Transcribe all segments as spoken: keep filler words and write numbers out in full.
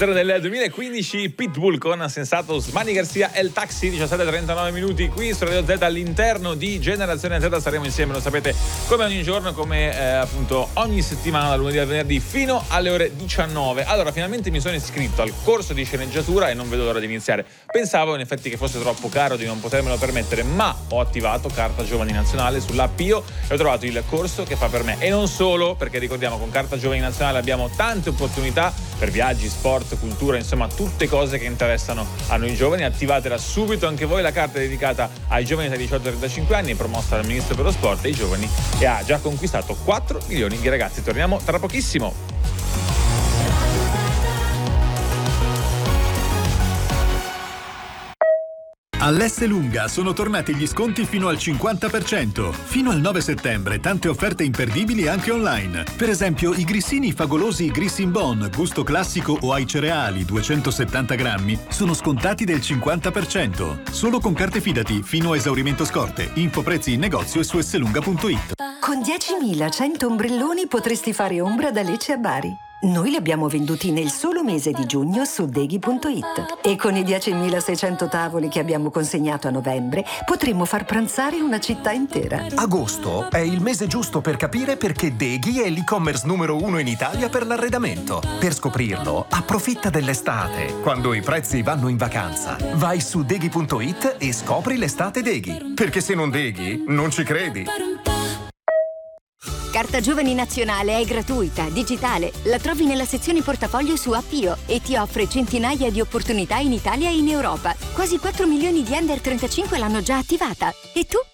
Storia del duemilaquindici, Pitbull con Sensato, Smani Garcia, El Taxi, diciassette e trentanove minuti qui su Radio Z all'interno di Generazione Z. Staremo insieme, lo sapete, come ogni giorno, come eh, appunto ogni settimana, dal lunedì al venerdì fino alle ore diciannove. Allora, finalmente mi sono iscritto al corso di sceneggiatura e non vedo l'ora di iniziare. Pensavo in effetti che fosse troppo caro, di non potermelo permettere, ma ho attivato Carta Giovani Nazionale sull'app Io e ho trovato il corso che fa per me. E non solo, perché ricordiamo, con Carta Giovani Nazionale abbiamo tante opportunità per viaggi, sport, cultura, insomma tutte cose che interessano a noi giovani. Attivatela subito anche voi. La carta è dedicata ai giovani tra i diciotto e i trentacinque anni, promossa dal Ministro per lo Sport e i Giovani, e ha già conquistato quattro milioni di ragazzi. Torniamo tra pochissimo. All'Esselunga sono tornati gli sconti fino al cinquanta per cento. Fino al nove settembre tante offerte imperdibili anche online. Per esempio i grissini fagolosi Grissin Bon, gusto classico o ai cereali, duecentosettanta grammi, sono scontati del cinquanta per cento. Solo con carte Fidati fino a esaurimento scorte. Info prezzi in negozio e su esselunga punto it. Con diecimilacento ombrelloni potresti fare ombra da Lecce a Bari. Noi li abbiamo venduti nel solo mese di giugno su deghi punto it. E con i diecimilaseicento tavoli che abbiamo consegnato a novembre potremmo far pranzare una città intera. Agosto è il mese giusto per capire perché Deghi è l'e-commerce numero uno in Italia per l'arredamento. Per scoprirlo, approfitta dell'estate, quando i prezzi vanno in vacanza. Vai su deghi punto it e scopri l'estate Deghi. Perché se non Deghi, non ci credi. Carta Giovani Nazionale è gratuita, digitale, la trovi nella sezione portafoglio su app Io e ti offre centinaia di opportunità in Italia e in Europa. Quasi quattro milioni di under trentacinque l'hanno già attivata. E tu?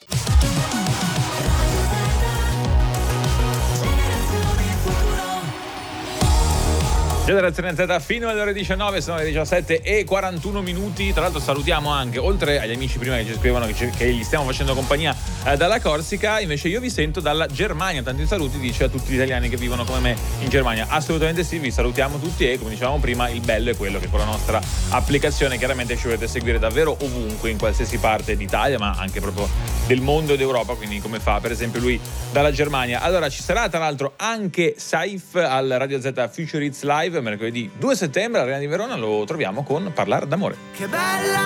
Generazione Z fino alle ore diciannove, sono le diciassette e quarantuno minuti. Tra l'altro salutiamo anche, oltre agli amici prima che ci scrivono che, ci, che gli stiamo facendo compagnia eh, dalla Corsica, invece io vi sento dalla Germania. Tanti saluti dice a tutti gli italiani che vivono come me in Germania. Assolutamente sì, vi salutiamo tutti e come dicevamo prima il bello è quello che con la nostra applicazione chiaramente ci potete seguire davvero ovunque, in qualsiasi parte d'Italia, ma anche proprio del mondo ed Europa, quindi come fa per esempio lui dalla Germania. Allora ci sarà tra l'altro anche Saif al Radio Z Future Hits Live mercoledì due settembre all'Arena di Verona. Lo troviamo con Parlare d'amore. Che bella